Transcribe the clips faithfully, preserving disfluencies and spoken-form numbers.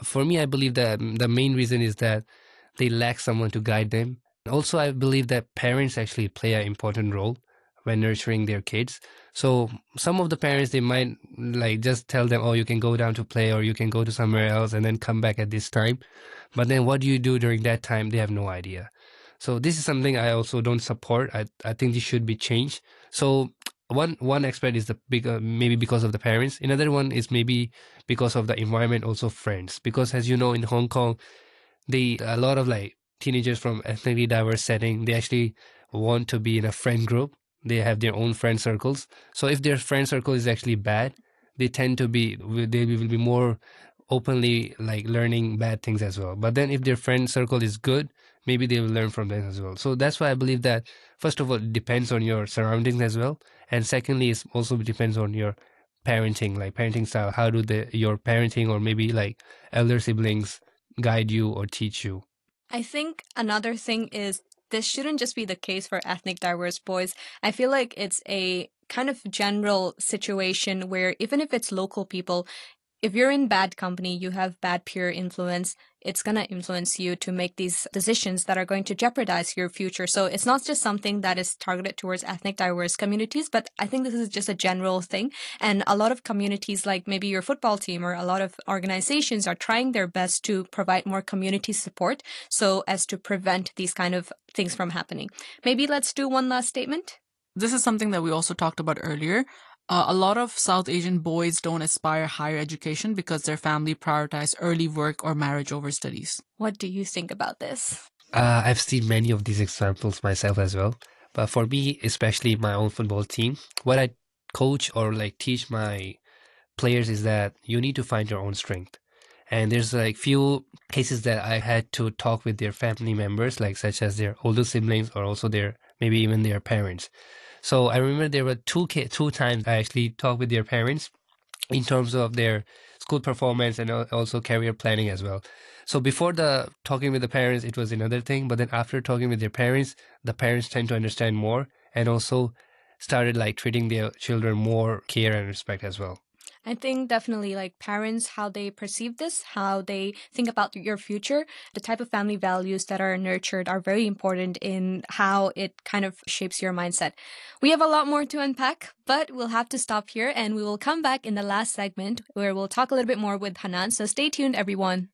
for me, I believe that the main reason is that they lack someone to guide them. Also, I believe that parents actually play an important role when nurturing their kids. So some of the parents, they might like just tell them, oh, you can go down to play or you can go to somewhere else and then come back at this time. But then what do you do during that time? They have no idea. So this is something I also don't support. I, I think this should be changed. So one one aspect is the big uh, maybe because of the parents. Another one is maybe because of the environment, also friends. Because as you know, in Hong Kong, they a lot of like teenagers from ethnically diverse setting, they actually want to be in a friend group. They have their own friend circles. So if their friend circle is actually bad, they tend to be they will be more openly like learning bad things as well. But then if their friend circle is good, maybe they will learn from them as well. So that's why I believe that first of all, it depends on your surroundings as well, and secondly, it also depends on your parenting, like parenting style. How do the your parenting or maybe like elder siblings guide you or teach you? I think another thing is this shouldn't just be the case for ethnic diverse boys. I feel like it's a kind of general situation where even if it's local people, if you're in bad company, you have bad peer influence, it's going to influence you to make these decisions that are going to jeopardize your future. So it's not just something that is targeted towards ethnic diverse communities, but I think this is just a general thing. And a lot of communities, like maybe your football team or a lot of organizations, are trying their best to provide more community support so as to prevent these kind of things from happening. Maybe let's do one last statement. This is something that we also talked about earlier. Uh, a lot of South Asian boys don't aspire higher education because their family prioritize early work or marriage over studies. What do you think about this? Uh, I've seen many of these examples myself as well. But for me, especially my own football team, what I coach or like teach my players is that you need to find your own strength. And there's like few cases that I had to talk with their family members, like such as their older siblings or also their maybe even their parents. So I remember there were two two times I actually talked with their parents in terms of their school performance and also career planning as well. So before the talking with the parents, it was another thing. But then after talking with their parents, the parents tend to understand more and also started like treating their children more care and respect as well. I think definitely like parents, how they perceive this, how they think about your future, the type of family values that are nurtured are very important in how it kind of shapes your mindset. We have a lot more to unpack, but we'll have to stop here and we will come back in the last segment where we'll talk a little bit more with Hanan. So stay tuned, everyone.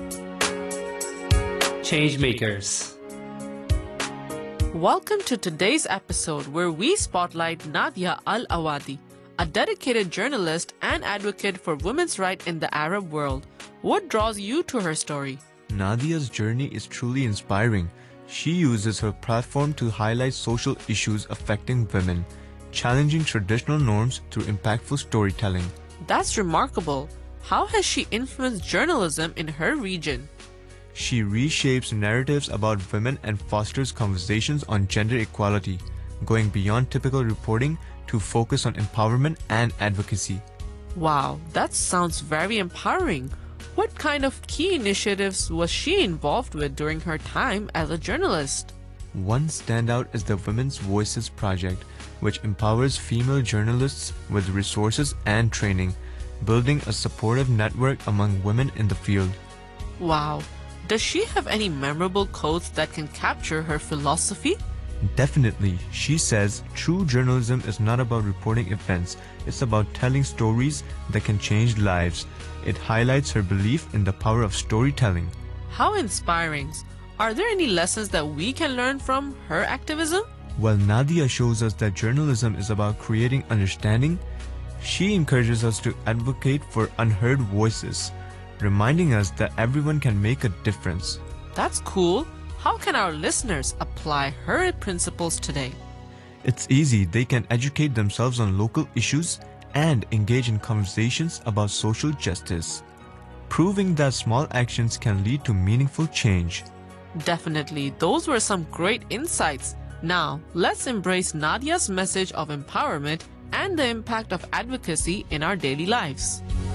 Changemakers. Welcome to today's episode where we spotlight Nadia Al Awadi, a dedicated journalist and advocate for women's rights in the Arab world. What draws you to her story? Nadia's journey is truly inspiring. She uses her platform to highlight social issues affecting women, challenging traditional norms through impactful storytelling. That's remarkable. How has she influenced journalism in her region? She reshapes narratives about women and fosters conversations on gender equality, going beyond typical reporting to focus on empowerment and advocacy. Wow, that sounds very empowering. What kind of key initiatives was she involved with during her time as a journalist? One standout is the Women's Voices Project, which empowers female journalists with resources and training, building a supportive network among women in the field. Wow. Does she have any memorable quotes that can capture her philosophy? Definitely. She says, true journalism is not about reporting events, it's about telling stories that can change lives. It highlights her belief in the power of storytelling. How inspiring. Are there any lessons that we can learn from her activism? While Nadia shows us that journalism is about creating understanding, she encourages us to advocate for unheard voices, reminding us that everyone can make a difference. That's cool. How can our listeners apply her principles today? It's easy. They can educate themselves on local issues and engage in conversations about social justice, proving that small actions can lead to meaningful change. Definitely. Those were some great insights. Now, let's embrace Nadia's message of empowerment and the impact of advocacy in our daily lives.